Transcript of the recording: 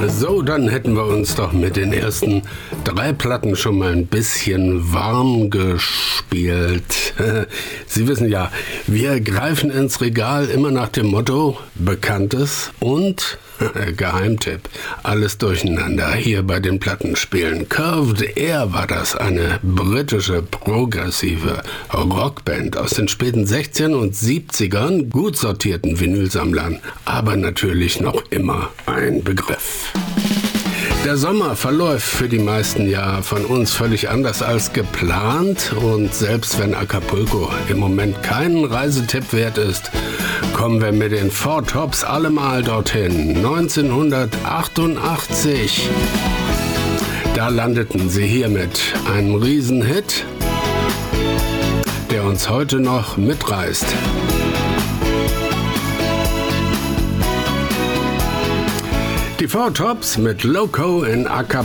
So, dann hätten wir uns doch mit den ersten 3 Platten schon mal ein bisschen warm gespielt. Sie wissen ja, wir greifen ins Regal immer nach dem Motto Bekanntes und Geheimtipp. Alles durcheinander hier bei den Plattenspielen. Curved Air war das, eine britische progressive Rockband aus den späten 60ern und 70ern, gut sortierten Vinylsammlern, aber natürlich noch immer ein Begriff. Der Sommer verläuft für die meisten ja von uns völlig anders als geplant und selbst wenn Acapulco im Moment keinen Reisetipp wert ist, kommen wir mit den Four Tops allemal dorthin. 1988, da landeten sie hiermit einen Riesenhit, der uns heute noch mitreißt. Die Four Tops mit Loco in A Cappella.